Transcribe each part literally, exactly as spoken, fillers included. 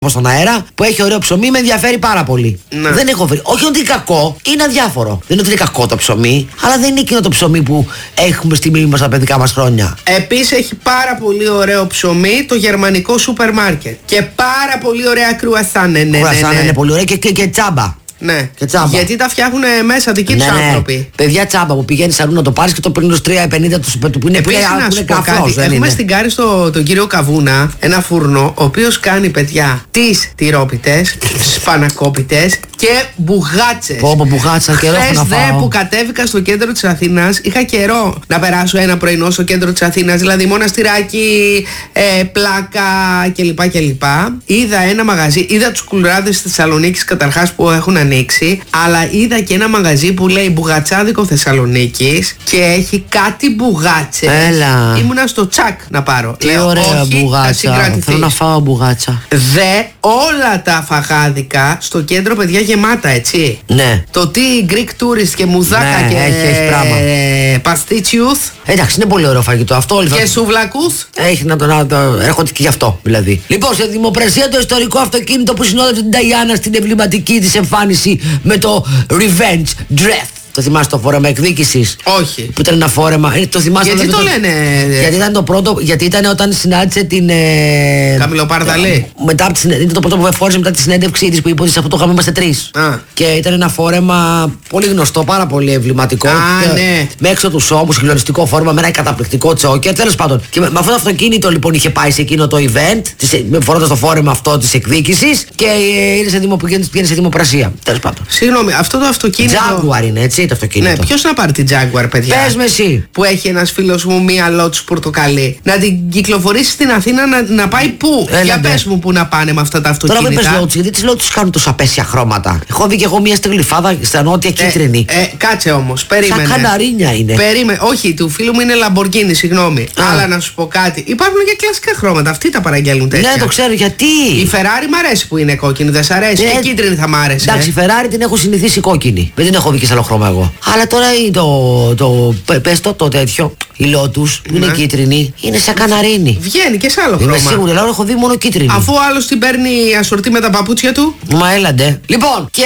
στον αέρα που έχει ωραίο ψωμί, με ενδιαφέρει πάρα πολύ. Ναι. Δεν έχω βρει. Όχι ότι είναι κακό, είναι αδιάφορο. Δεν είναι ότι είναι κακό το ψωμί, αλλά δεν είναι εκείνο το ψωμί που έχουμε στη μνήμη μας τα παιδικά μας χρόνια. Επίσης έχει πάρα πολύ ωραίο ψωμί το γερμανικό σούπερ μάρκετ. Και πάρα πολύ ωραία κρουασάν. Ναι, ναι, Κρουασάν ναι, ναι. είναι πολύ ωραία και, και, και τσάμπα. Ναι. Και τσάμπα. Γιατί τα φτιάχνουν μέσα δικοί τους Ναι, ναι. άνθρωποι. Παιδιά, τσάμπα που πηγαίνει αλλού να το πάρει και το παίρνει στου τρία πενήντα του που είναι Επίσης, πλέον, να που σου είναι πω καφρός, κάτι. δεν Έχουμε είναι. στην Κάρη στο, τον κύριο Καβούνα ένα φούρνο ο οποίος κάνει, παιδιά, τις τυρόπιτες, σπανακόπιτες και μπουγάτσες. Πω, πω, μπουγάτσα, καιρό έχω Χθες να δε φάω. που κατέβηκα στο κέντρο της Αθήνας, είχα καιρό να περάσω ένα πρωινό στο κέντρο της Αθήνας, δηλαδή μοναστηράκι, ε, πλάκα κλπ. κλπ. Είδα ένα μαγαζί, είδα τους κουλουράδες της Θεσσαλονίκης καταρχάς που έχουν ανοίξει, αλλά είδα και ένα μαγαζί που λέει μπουγατσάδικο Θεσσαλονίκης και έχει κάτι μπουγάτσες. Έλα. Ήμουνα στο τσακ να πάρω. Τι Λέω, ωραία όχι, θα μπουγάτσα. συγκρατηθείς. Θέλω να φάω μπουγάτσα. Δε όλα τα φαγάδικα στο κέντρο, παιδιά, γεμάτα, έτσι. Ναι. Το τι Greek Tourist και μουδάκα Ναι, και έχει, έχει πράγμα. παστίτσιουθ Εντάξει, είναι πολύ ωραίο φαγητό αυτό. Όλοι και θα... σουβλακούθ. Έχει να το, να το έρχονται και γι' αυτό δηλαδή. Λοιπόν, σε δημοπρασία το ιστορικό αυτοκίνητο που συνόδευε την Νταϊάννα στην εμβληματική της εμφάνιση με το Revenge Dress. Το θυμάσαι το φόρεμα εκδίκησης? Όχι. Που ήταν ένα φόρεμα. Ε, το θυμάσαι? Γιατί όταν το ήταν- λένε, ε, Γιατί ήταν το πρώτο. Γιατί ήταν όταν συνάντησε την. Ε, Καμιλοπαρδαλή. Μετά από τη συνέ- ήταν το πρώτο που φόρεσε μετά τη συνέντευξή της που είπε ότι σε αυτό το είχαμε είμαστε τρεις. Α. Και ήταν ένα φόρεμα πολύ γνωστό, πάρα πολύ εμβληματικό. Α, Και- ναι. Με έξω του ώμους, χιλιοριστικό φόρεμα, με ένα καταπληκτικό τσόκερ. Τέλος πάντων. Και με, με αυτό το αυτοκίνητο λοιπόν είχε πάει σε εκείνο το event, φορώντας το φόρεμα αυτό της εκδίκησης και ε, είναι σε, δημο, πήγαινε σε δημοπρασία. Τέλος πάντων. Συγγνώμη, αυτό το αυτοκίνητο. Jaguar είναι, έτσι το αυτοκίνητο. Ναι, ποιος να πάρει την Jaguar, παιδιά? Πες με εσύ. Που έχει ένας φίλος μου μία Lotus πορτοκαλί. Να την κυκλοφορήσει στην Αθήνα να, να πάει πού? Έλα, Για ντε. πες μου πού να πάνε με αυτά τα Τώρα μην πες αυτοκίνητα. Lotus, γιατί τις Lotus κάνουν τόσο απέσια χρώματα. Έχω δει και εγώ μια στριγλυφάδα στα νότια κίτρινη. Ε, ε, κάτσε όμως, περίμενε. Σαν καναρίνια είναι. Περίμενε. Όχι, του φίλου μου είναι Lamborghini, συγγνώμη. Α. Αλλά να σου πω κάτι. Υπάρχουν και κλασικά χρώματα. Αυτοί τα παραγγέλνουν τέτοια. Ναι, το ξέρω γιατί. Η Ferrari μ' αρέσει που είναι κόκκινη, δεν σ' αρέσει? Ε, Και κίτρινη θα μ' άρεσε. Εντάξει, η Ferrari την έχω συνηθίσει κόκκινη. Δεν την έχω δει και σε άλλο χρώμα εγώ. Αλλά τώρα η- το. το πε- πες το, το τέτοιο. Η Lotus που είναι Ναι. κίτρινη είναι σαν καναρίνη. Βγαίνει και σε άλλο Είμαι χρώμα. σίγουρη, αλλά έχω δει μόνο κίτρινη. Αφού ο άλλος την παίρνει ασορτή με τα παπούτσια του. Μα έλαντε. Λοιπόν, και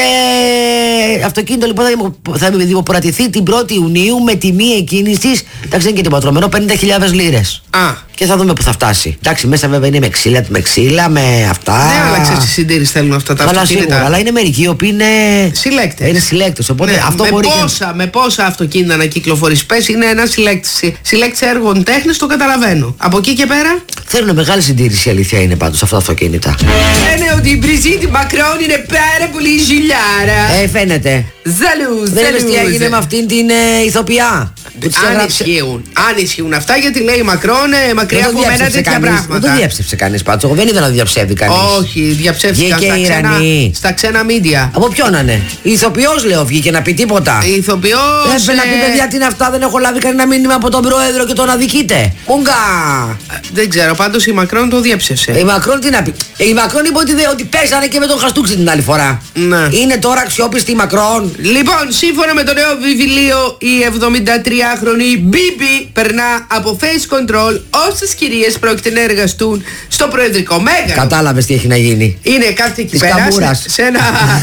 αυτοκίνητο λοιπόν θα δημο- θα δημοπρατηθεί την πρώτη Ιουνίου με τιμή εκκίνησης. Εντάξει, δεν είναι και πατρωμένο, πενήντα χιλιάδες λίρες. Α, Και θα δούμε που θα φτάσει. Εντάξει, μέσα βέβαια είναι με ξύλα, με ξύλα, με αυτά. δεν άλλαξε τη συντήρηση θέλουν αυτά τα Αλλά αυτοκίνητα. σίγουρα, αλλά είναι μερικοί οι οποίοι είναι. Συλλέκτες. Είναι συλλέκτες. Οπότε Ναι, αυτό με, μπορεί. και- πόσα, με πόσα αυτοκίνητα να κυκλοφορείς, πες είναι ένα συλλέκτη. Συλλέκτη έργων τέχνης, το καταλαβαίνω. Από εκεί και πέρα. Θέλουν μεγάλη συντήρηση, η αλήθεια είναι πάντως αυτά τα αυτοκίνητα. Λένε ότι η Μπριζίτη Μακρόν είναι πάρα πολύ ζηλιάρα. Ε, φαίνεται. Ζαλούζ, Δεν είδες τι έγινε με αυτήν την ε, ηθοποιά. Που της Αν έγραψε- ισχύουν, αν ισχύουν αυτά, γιατί λέει η Μακρόν ε, μακριά Δεν από το μένα διαψεύσε τέτοια κανείς. Δεν το πράγματα. διαψεύσε κανείς πάντως. Εγώ δεν είδα να το διαψεύδει κανείς. Όχι, διαψεύστηκαν Βγήκε στα η ξένα, Ιρανή. στα ξένα μίντια. Από ποιον να είναι. Η ηθοποιός λέω βγήκε να πει τίποτα. Η ηθοποιός. Έπρεπε να πει ε, παιδιά τι είναι αυτά, δεν έχω λάβει κανένα μήνυμα από τον πρόεδρο και τον αδικείτε. Μούγκα! Δεν ξέρω, πάντως η Μακρόν το διέψευσε. Η Μακρόν τι να πει. Η Μακρόν είπε ότι, δε- ότι πέσανε και με τον Χαστούξη την άλλη φορά. Ναι. Είναι τώρα αξιόπιστη η Μακρόν. Λοιπόν, σύμφωνα με το νέο βιβλίο, η εβδομηντατριάχρονη Μπίμπι περνά από face control όσες κυρίες πρόκειται να εργαστούν στο προεδρικό μέγαρο. Κατάλαβες τι έχει να γίνει. Είναι κάτι εκεί Της πέρα καμπούρας. σε, σε ένα,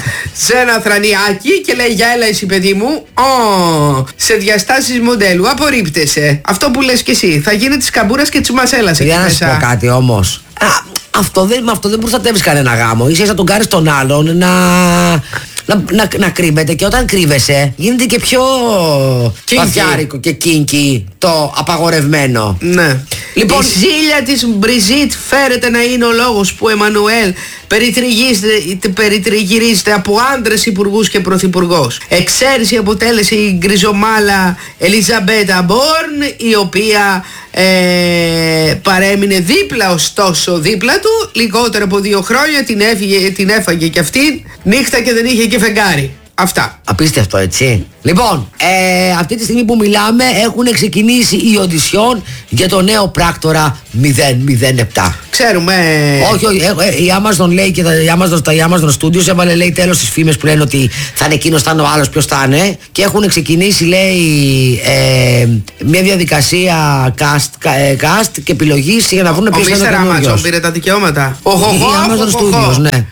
σε ένα θρανιάκι και λέει για έλα εσύ παιδί μου, «Ω, σε διαστάσεις μοντέλου απορρίπτεσαι». Αυτό που λες και εσύ, θα γίνει της καμπούρας και της μασέλας εκεί Για να σου μέσα. πω κάτι όμως. Α, αυτό δεν, με αυτό δεν προστατεύεις κανένα γάμο. Ίσως να τον κάνεις τον άλλον να, να, να, να κρύβεται και όταν κρύβεσαι γίνεται και πιο Kinky. παθιάρικο και κίνκι το απαγορευμένο. Ναι. Λοιπόν, η ζήλια της Μπριζίτ φέρεται να είναι ο λόγος που ο Εμμανουέλ περιτριγίζεται- περιτριγυρίζεται από άντρες υπουργούς και πρωθυπουργός. Εξαίρεση αποτέλεσε η γκριζομάλα Ελιζαμπέτα Μπόρν, η οποία ε, παρέμεινε δίπλα, ωστόσο δίπλα του λιγότερο από δύο χρόνια, την, έφυγε, την έφαγε και αυτήν νύχτα και δεν είχε και φεγγάρι. Αυτά. απίστευτο έτσι. Λοιπόν, ε, αυτή τη στιγμή που μιλάμε έχουν ξεκινήσει οι οντισιόν για το νέο πράκτορα μηδέν μηδέν επτά. Ξέρουμε. Όχι, όχι, ε, ε, η Amazon λέει και τα, η Amazon, τα η Amazon Studios έβαλε, λέει, τέλος στις φήμες που λένε ότι θα είναι εκείνος, θα είναι ο άλλος, ποιος θα είναι. Και έχουν ξεκινήσει, λέει, ε, μια διαδικασία cast, ε, cast και επιλογής για να βρουν ποιος θα είναι ο καινούριος. Amazon πήρε τα δικαιώματα. Ο, η, η Amazon Studios, ναι.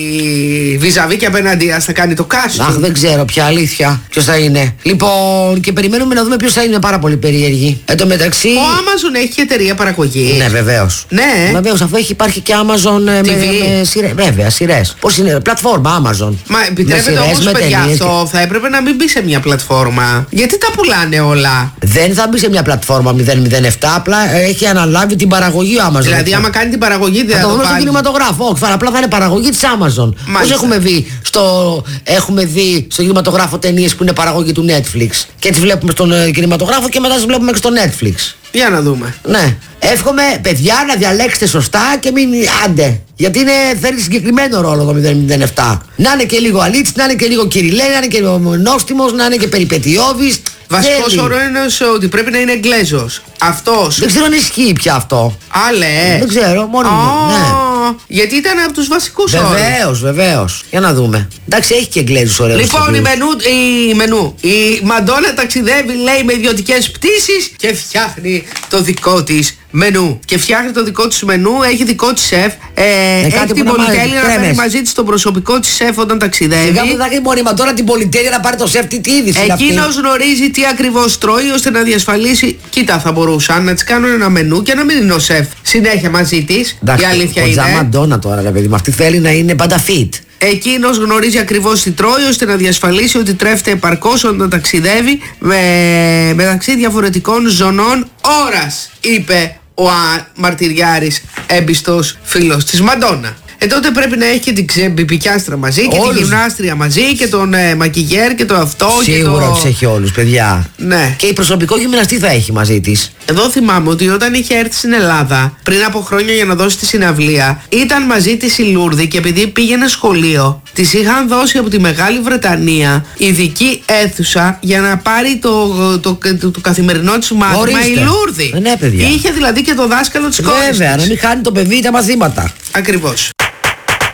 Η Βυζαβίκη απέναντι θα κάνει το cast. Αχ, δεν ξέρω πια, αλήθεια, ποιος θα είναι. Λοιπόν, και περιμένουμε να δούμε ποιος θα είναι, πάρα πολύ περίεργη. Εν τω μεταξύ. Ο Amazon έχει και εταιρεία παραγωγή. Ναι, βεβαίως. Ναι. Βεβαίως, αφού έχει, υπάρχει και Amazon με, με σειρές. Βέβαια, σειρές. Πώς είναι, πλατφόρμα Amazon. Μα επιτρέπεται όμως, παιδιά, αυτό θα έπρεπε να μην μπει σε μια πλατφόρμα. Γιατί τα πουλάνε όλα. Δεν θα μπει σε μια πλατφόρμα μηδέν μηδέν επτά, απλά έχει αναλάβει την παραγωγή Amazon. Δηλαδή, άμα κάνει την παραγωγή, δεν θα, θα το το βρω στο κινηματογράφο. Όχι, απλά θα είναι παραγωγή της Amazon. Πώς έχουμε δει στο, έχουμε δει στο κινηματογράφο ταινίες που είναι παραγωγή του Netflix. Και τις βλέπουμε στον ε, κινηματογράφο και μετά τις βλέπουμε και στο Netflix. Για να δούμε. Ναι. Εύχομαι, παιδιά, να διαλέξετε σωστά και μην άντε. Γιατί είναι, θέλει συγκεκριμένο ρόλο το μηδέν μηδέν επτά. Να είναι και λίγο αλήτης, να είναι και λίγο κυριλέ, να είναι και νόστιμος, να είναι και περιπετειώδης. Βασικός όρο είναι ότι πρέπει να είναι Εγγλέζος. Αυτός. Δεν ξέρω αν ισχύει πια αυτό. Άλλε. Δεν ξέρω, μόνο oh, μου. Ναι. Γιατί ήταν από τους βασικούς όρους. Βεβαίως, βεβαίως. Για να δούμε. Εντάξει, έχει και Εγγλέζους ωραίους. Λοιπόν, η μενού, η μενού. Η Μαντόνα ταξιδεύει, λέει, με ιδιωτικές πτήσεις και φτιάχνει το δικό της μενού. Και φτιάχνει το δικό της μενού, έχει δικό της σεφ. Ε, ε, έχει την πολυτέλεια να φέρει μαζί της το προσωπικό της σεφ όταν ταξιδεύει. Σιγά που θα έχει μόνο η Μαντόνα την πολυτέλεια να πάρει το σεφ, τι είδηση. Εκείνος γνωρίζει τι ακριβώς τρώει ώστε να διασφαλίσει. Κοίτα, θα μπορούσαν να της κάνουν ένα μενού και να μην είναι ο σεφ συνέχεια μαζί της. Η αλήθεια είναι. Η Μαντόνα τώρα, ρε παιδί μου, αυτή θέλει να είναι πάντα fit. Εκείνος γνωρίζει ακριβώς τι τρώει ώστε να διασφαλίσει ότι τρέφεται επαρκώς όταν ταξιδεύει με, μεταξύ διαφορετικών ζωνών ώρας, είπε ο α, μαρτυριάρης έμπιστος φίλος της Μαντόνα. Ε, τότε πρέπει να έχει και την ξεμπιπικιάστρα μαζί και όλους. Τη γυμνάστρια μαζί και τον ε, μακιγέρ και το αυτό. Σίγουρα το... τους έχει όλους, παιδιά. Ναι. Και η προσωπικό γυμναστή θα έχει μαζί της. Εδώ θυμάμαι ότι όταν είχε έρθει στην Ελλάδα πριν από χρόνια για να δώσει τη συναυλία, ήταν μαζί της η Λούρδη και επειδή πήγαινε σχολείο, της είχαν δώσει από τη Μεγάλη Βρετανία ειδική αίθουσα για να πάρει το, το, το, το, το καθημερινό της μάθημα. Ορίστε. Η Λούρδη. Ναι, παιδιά. Είχε δηλαδή και το δάσκαλο της κόρης. Βέβαια, να μην χάνει το παιδί τα μαθήματα. Ακριβώς.